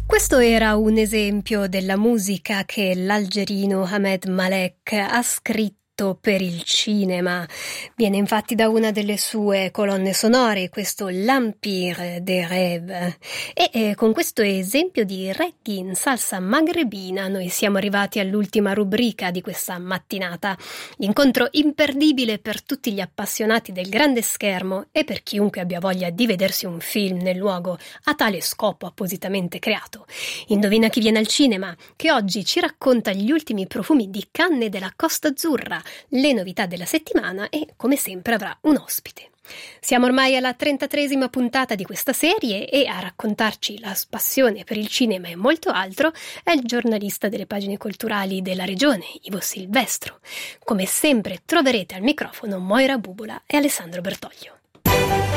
Questo era un esempio della musica che l'algerino Ahmed Malek ha scritto per il cinema. Viene infatti da una delle sue colonne sonore, questo L'Empire des Rêves. E con questo esempio di reggae in salsa magrebina noi siamo arrivati all'ultima rubrica di questa mattinata. L'incontro imperdibile per tutti gli appassionati del grande schermo e per chiunque abbia voglia di vedersi un film nel luogo a tale scopo appositamente creato. Indovina chi viene al cinema, che oggi ci racconta gli ultimi profumi di canne della Costa Azzurra, le novità della settimana e, come sempre, avrà un ospite. Siamo ormai alla 33esima puntata di questa serie e a raccontarci la passione per il cinema e molto altro è il giornalista delle pagine culturali della regione, Ivo Silvestro. Come sempre troverete al microfono Moira Bubola e Alessandro Bertoglio.